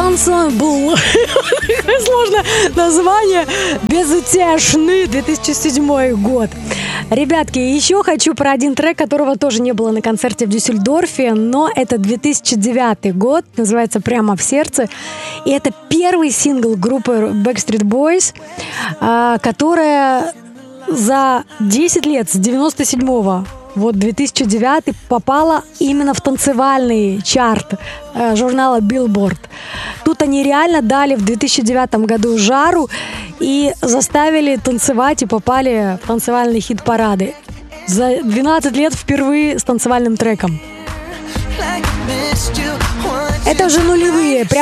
Ensemble. Сложное название. Безутешный 2007 год. Ребятки, еще хочу про один трек, которого тоже не было на концерте в Дюссельдорфе, но это 2009 год, называется «Прямо в сердце». И это первый сингл группы Backstreet Boys, которая за 10 лет, с 97-го, вот 2009 попала именно в танцевальный чарт журнала Billboard. Тут они реально дали в 2009 году жару и заставили танцевать и попали в танцевальные хит-парады. За 12 лет впервые с танцевальным треком. Это уже нулевые.